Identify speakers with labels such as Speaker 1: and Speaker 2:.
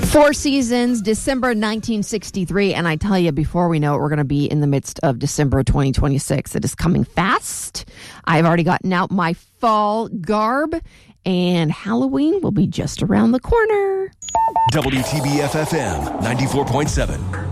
Speaker 1: Four Seasons, December 1963. And I tell you, before we know it, we're going to be in the midst of December 2026. It is coming fast. I've already gotten out my fall garb, and Halloween will be just around the corner.
Speaker 2: WTBF FM 94.7.